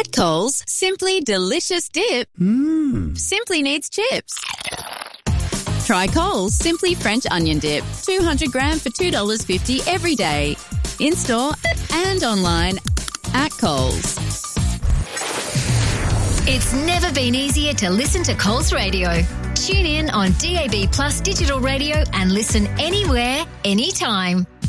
At Coles, Simply Delicious Dip simply needs chips. Try Coles Simply French Onion Dip, 200 gram for $2.50 every day. In-store and online at Coles. It's never been easier to listen to Coles Radio. Tune in on DAB Plus digital radio and listen anywhere, anytime.